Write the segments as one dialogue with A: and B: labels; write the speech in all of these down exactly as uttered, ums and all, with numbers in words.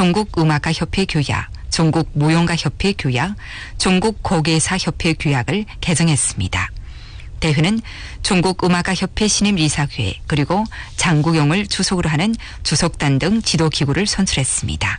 A: 종국음악가협회 규약, 종국무용가협회 규약, 종국고개사협회 규약을 개정했습니다. 대회는 종국음악가협회 신임리사회 그리고 장국용을 주석으로 하는 주석단 등 지도기구를 선출했습니다.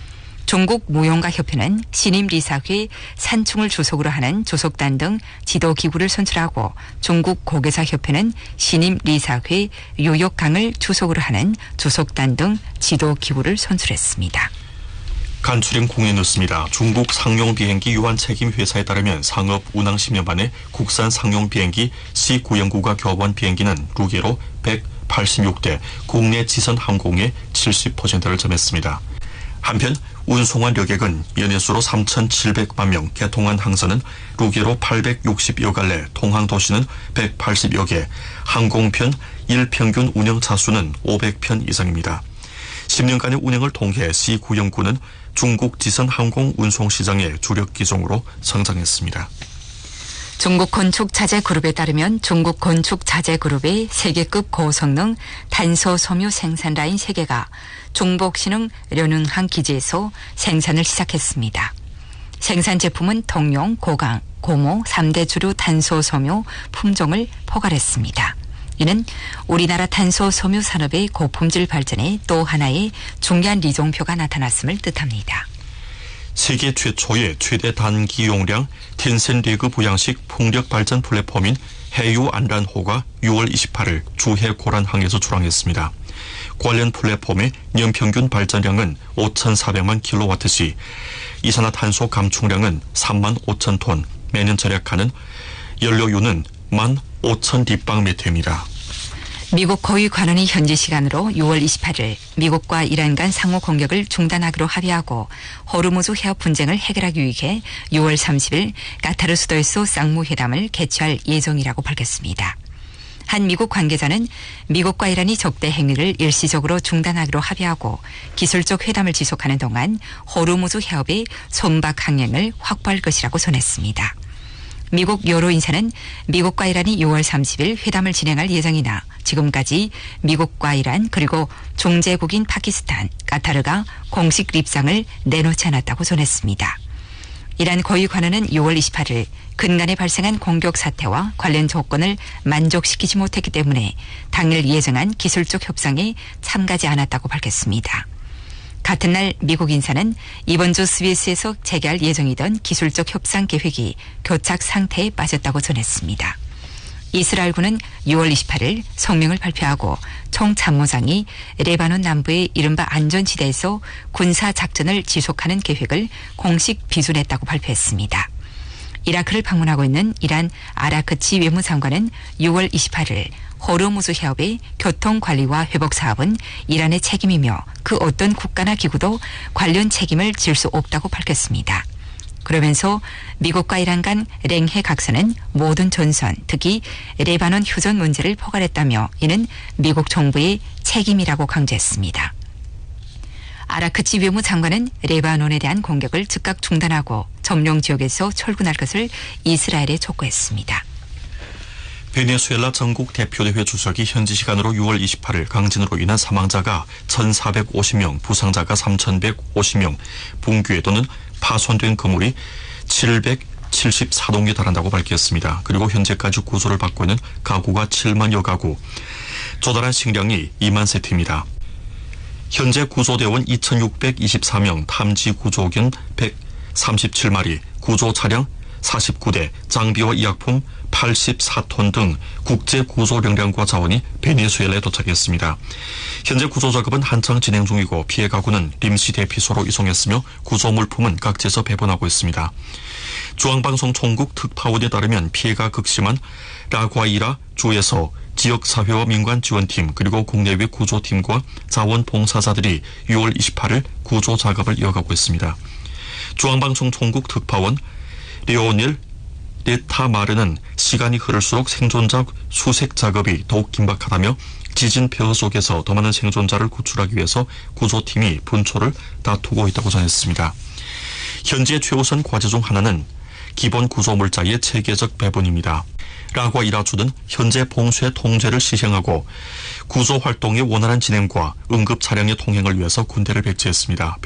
A: 종국무용가협회는 신임리사회 산충을 주석으로 하는 주석단 등 지도기구를 선출하고 종국고개사협회는 신임리사회 요역강을 주석으로 하는 주석단 등 지도기구를 선출했습니다.
B: 간추린 공연이었습니다. 중국 상용 비행기 유한 책임 회사에 따르면 상업 운항 십 년 만에 국산 상용 비행기 씨 구형구가 교환 비행기는 루게로 백팔십육 대, 국내 지선 항공의 칠십 퍼센트를 점했습니다. 한편 운송한 여객은 연회수로 삼천칠백만 명, 개통한 항선은 루게로 팔백육십여 갈래, 통항 도시는 백팔십여 개, 항공편 일평균 운영 차수는 오백 편 이상입니다. 십 년간의 운행을 통해 씨 구형구는 중국 지선 항공 운송 시장의 주력 기종으로 성장했습니다.
A: 중국건축자재그룹에 따르면 중국건축자재그룹의 세계급 고성능 탄소섬유 생산 라인 세 개가 중복신흥 련능항 기지에서 생산을 시작했습니다. 생산 제품은 통용, 고강, 고모 삼 대 주류 탄소섬유 품종을 포괄했습니다. 이는 우리나라 탄소섬유 산업의 고품질 발전에 또 하나의 중요한 리종표가 나타났음을 뜻합니다.
B: 세계 최초의 최대 단기 용량 텐센리그 부양식 풍력 발전 플랫폼인 해유 안란호가 유월 이십팔일 주해 고란항에서 출항했습니다. 관련 플랫폼의 연평균 발전량은 오천사백만 킬로와트시, 이산화탄소 감축량은 삼만 오천 톤, 매년 절약하는 연료유는 만 오천立方미터입니다.
A: 미국 고위 관원이 현지 시간으로 유월 이십팔일 미국과 이란 간 상호 공격을 중단하기로 합의하고 호르무즈 해협 분쟁을 해결하기 위해 유월 삼십일 카타르 수도에서 쌍무회담을 개최할 예정이라고 밝혔습니다. 한 미국 관계자는 미국과 이란이 적대 행위를 일시적으로 중단하기로 합의하고 기술적 회담을 지속하는 동안 호르무즈 해협의 선박 항행을 확보할 것이라고 전했습니다. 미국 여러 인사는 미국과 이란이 유월 삼십일 회담을 진행할 예정이나 지금까지 미국과 이란 그리고 종제국인 파키스탄, 카타르가 공식 립상을 내놓지 않았다고 전했습니다. 이란 고위 관원은 유월 이십팔일 근간에 발생한 공격 사태와 관련 조건을 만족시키지 못했기 때문에 당일 예정한 기술적 협상에 참가하지 않았다고 밝혔습니다. 같은 날 미국 인사는 이번 주 스위스에서 재개할 예정이던 기술적 협상 계획이 교착 상태에 빠졌다고 전했습니다. 이스라엘군은 유월 이십팔일 성명을 발표하고 총참모장이 레바논 남부의 이른바 안전지대에서 군사작전을 지속하는 계획을 공식 비준했다고 발표했습니다. 이라크를 방문하고 있는 이란 아라크치 외무장관은 유월 이십팔일 호르무즈 해협의 교통관리와 회복 사업은 이란의 책임이며 그 어떤 국가나 기구도 관련 책임을 질 수 없다고 밝혔습니다. 그러면서 미국과 이란 간 랭해 각서는 모든 전선, 특히 레바논 휴전 문제를 포괄했다며 이는 미국 정부의 책임이라고 강조했습니다. 아라크치 외무장관은 레바논에 대한 공격을 즉각 중단하고 점령 지역에서 철군할 것을 이스라엘에 촉구했습니다.
B: 베네수엘라 전국 대표대회 주석이 현지 시간으로 유월 이십팔일 강진으로 인한 사망자가 천사백오십 명, 부상자가 삼천백오십 명, 붕괴 또는 파손된 건물이 칠백칠십사 동에 달한다고 밝혔습니다. 그리고 현재까지 구조를 받고 있는 가구가 칠만여 가구, 조달한 식량이 이만 세트입니다. 현재 구조대원 이천육백이십사 명, 탐지 구조견 백삼십칠 마리, 구조 차량 사십구 대, 장비와医薬품 팔십사 톤 등 국제 구조 역량과 자원이 베네수엘라에 도착했습니다. 현재 구조 작업은 한창 진행 중이고 피해 가구는 림시 대피소로 이송했으며 구조 물품은 각지에서 배분하고 있습니다. 중앙방송 총국 특파원에 따르면 피해가 극심한 라과이라 주에서 지역사회와 민간 지원팀 그리고 국내외 구조팀과 자원봉사자들이 유월 이십팔일 구조 작업을 이어가고 있습니다. 중앙방송 총국 특파원 리오넬 레타마르는 시간이 흐를수록 생존자 수색 작업이 더욱 긴박하다며 지진 폐허 속에서 더 많은 생존자를 구출하기 위해서 구조팀이 분초를 다투고 있다고 전했습니다. 현재 최우선 과제 중 하나는 기본 구조물자의 체계적 배분입니다. 라과이라주는 현재 봉쇄 통제를 시행하고 구조 활동의 원활한 진행과 응급 차량의 통행을 위해서 군대를 배치했습니다.